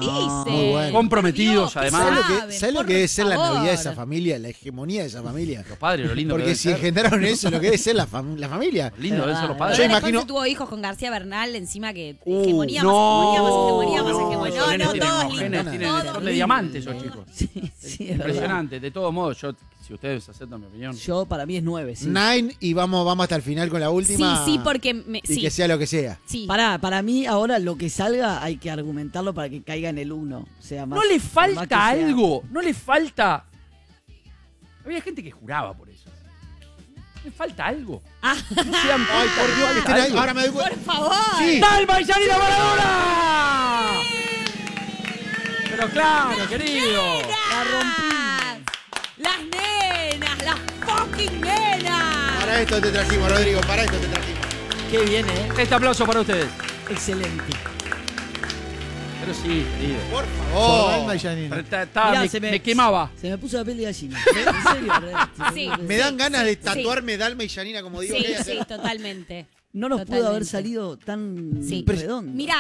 dice? Muy bueno. Comprometidos, Dios, además. ¿Sabes lo por que debe ser la favor. Navidad de esa familia? La hegemonía de esa familia. Los padres, lo lindo que Porque deben si ser. engendraron eso, lo que debe ser la familia. Lo lindo deben ser los Pero padres. Yo después imagino- se tuvo hijos con García Bernal encima que No, hegemonía más hegemonía más hegemonía más no, hegemonía. esos No, nenes no, tienen todos unos genes, lindos. tienen- Todos son de diamantes esos chicos. Sí, es verdad. Impresionante. De todos modos, si ustedes aceptan mi opinión. Yo, para mí es 9, sí. 9 y vamos hasta el final con la última. Sí, porque Y sí. que sea lo que sea. Sí. Para mí, ahora lo que salga hay que argumentarlo para que caiga en el 1. O sea, más, No le por más que falta sea- algo. No le falta. Había gente que juraba por eso. ¿No le falta algo? Ah. No se dan Ay, cuenta por que Dios, que falta estén ahí. algo. Ahora me doy cuenta. Por favor. Sí. ¡Dalma y Yanina Maradona! Pero claro, querido. La rompí. Las nenas, las fucking nenas. Para esto te trajimos, Rodrigo. Para esto te trajimos. Qué bien, ¿eh? Este aplauso para ustedes. Excelente. Pero sí, querido. Por Por favor. Dalma y Yanina. Mirá, Me quemaba. Se me puso la piel de gallina. En serio, ¿verdad? Sí. Me dan ganas de sí. tatuarme Dalma y Yanina, como digo. Sí, que hay que hacer. sí, totalmente. No nos pudo Totalmente. haber salido tan Sí. redondo. Mira,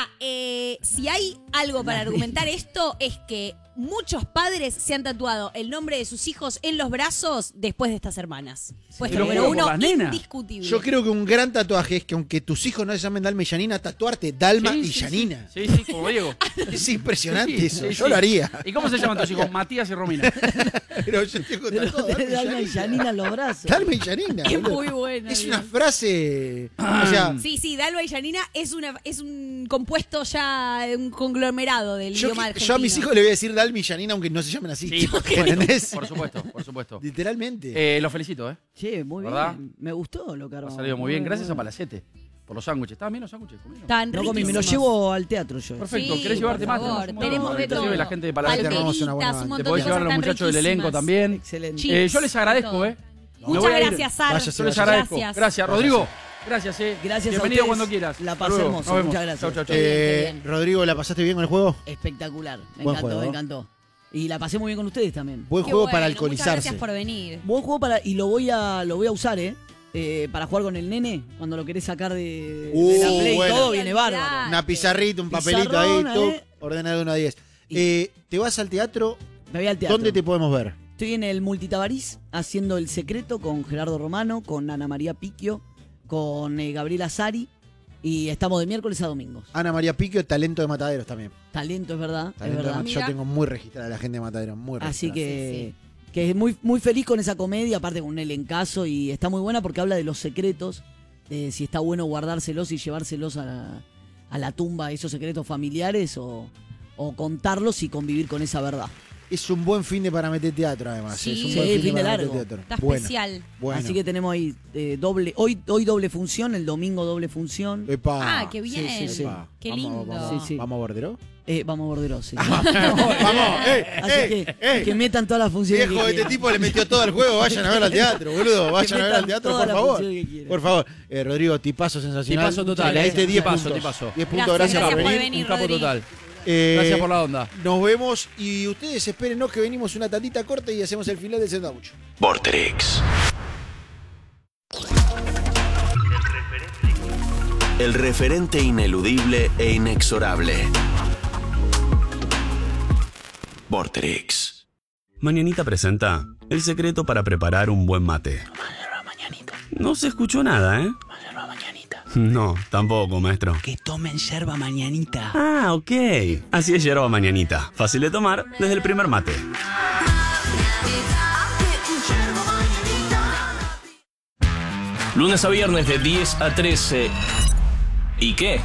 si hay algo para argumentar esto es que muchos padres se han tatuado el nombre de sus hijos en los brazos después de estas hermanas. Puesto Pero número por uno, las nenas. indiscutible. Yo creo que un gran tatuaje es que aunque tus hijos no se llamen Dalma y Yanina, tatuarte Dalma Sí, y sí, Yanina. Sí, sí, como Diego. Es impresionante Sí, eso. sí, Yo sí. lo haría. ¿Y cómo se llaman tus hijos? Matías y Romina. Pero yo tengo Pero tatuado tenés Dalma y Yanina en los brazos. Dalma y Yanina. Es boludo. muy buena. Es Dios. una frase. O sea, Sí, Dalma y Yanina es un compuesto ya, un conglomerado del idioma argentino. yo a mis hijos les voy a decir Dalma y Yanina, aunque no se llamen así. Sí, por ¿Entendés? supuesto. Por supuesto, por supuesto. Literalmente. Los felicito, ¿eh? Che, muy ¿Verdad? bien. Me gustó lo que Ha armamos. salido muy bien. Gracias a Palacete por los sándwiches. ¿Estaban bien los sándwiches? ¿Comieron? Tan No comí, me lo riquísimos. llevo al teatro yo. Perfecto. Sí, ¿Querés llevarte por más? favor, Tenemos tenemos de te todo. lleve la gente de Palacete. Te armamos una buena Palmeritas, un banda. Te montón podés de llevar a los cosas tan muchachos del elenco riquísimas. también. Excelente. Chips, Yo les agradezco, todo. ¿eh? Me Muchas voy a ir. gracias, Sar. Váyase, Yo les agradezco. Gracias. Gracias, Rodrigo. Gracias, Gracias a Bienvenido ustedes. cuando quieras. La Hasta pasé luego. hermoso. Nos vemos. Muchas gracias. Chau, chau, chau. Qué bien. Rodrigo, ¿la pasaste bien con el juego? Espectacular. Me Buen encantó, juego. me encantó. Y la pasé muy bien con ustedes también. Buen Qué juego bueno, para Muchas alcoholizarse. gracias por venir. Buen juego para y lo voy a usar, para jugar con el nene cuando lo querés sacar de la Play bueno. todo viene bárbaro. Olvidate. Una pizarrita, un papelito ahí, Pizarrón, tú, ordena de 1 a 10. ¿Te vas al teatro? Me voy al teatro. ¿Dónde te podemos ver? Estoy en el Multitabarís haciendo El Secreto con Gerardo Romano, con Ana María Picchio, con Gabriela Sari y estamos de miércoles a domingos. Ana María Piquio, talento de Mataderos también. Talento, es verdad, Talento es de verdad. Mataderos. Yo Mira. tengo muy registrada la gente de Mataderos, muy registrada. Así que, Sí, que es muy, muy feliz con esa comedia, aparte con un elencazo y está muy buena porque habla de los secretos, de si está bueno guardárselos y llevárselos a la tumba, esos secretos familiares o contarlos y convivir con esa verdad. Es un buen fin de para meter teatro, además. Sí. Es un Sí, buen fin de para largo. meter teatro. Está Bueno, especial. bueno. Así que tenemos ahí hoy doble función, el domingo doble función. Epa. Ah, qué bien. Sí, sí, sí. Epa. Qué Vamos, lindo. Vamos, Sí, sí. ¿Vamos a Bordero? Vamos a Borderos, sí. Vamos, Así que metan todas las funciones Viejo, que este quieran. tipo le metió todo al juego. Vayan a ver al teatro, boludo. Vayan a ver al metan teatro, todas por las favor. funciones que quieran. Por favor. Rodrigo, tipazo sensacional. Tipazo total, Le diste 10 tipazo, puntos. tipazo. 10 puntos, Gracias, gracias por gracias por venir. venir. Un capo Rodri. total. Eh, Gracias por la onda. Nos vemos y ustedes espérennos que venimos una tantita corta y hacemos el final del sándwich. Vorterix. El referente ineludible e inexorable. Vorterix. Mañanita presenta el secreto para preparar un buen mate. No se escuchó nada, ¿eh? No, tampoco, maestro. Que tomen yerba mañanita. Ah, ok. Así es yerba mañanita. Fácil de tomar desde el primer mate. Lunes a viernes de 10 a 13. ¿Y qué?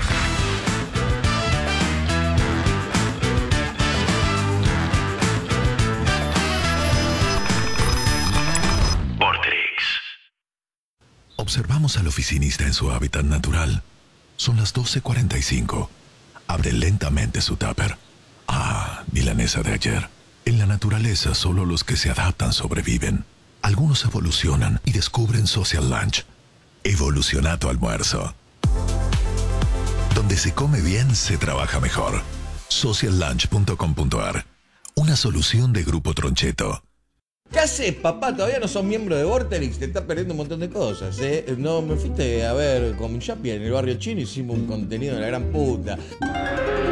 Vorterix. Observamos al oficinista en su hábitat natural. Son las 12:45. Abre lentamente su tupper. Ah, milanesa de ayer. En la naturaleza solo los que se adaptan sobreviven. Algunos evolucionan y descubren Social Lunch. Evoluciona tu almuerzo. Donde se come bien, se trabaja mejor. Sociallunch.com.ar. Una solución de Grupo Troncheto. ¿Qué haces, papá? Todavía no sos miembro de Vorterix, te estás perdiendo un montón de cosas, ¿eh? No, me fuiste a ver con mi Chapi en el barrio chino, hicimos un contenido de la gran puta.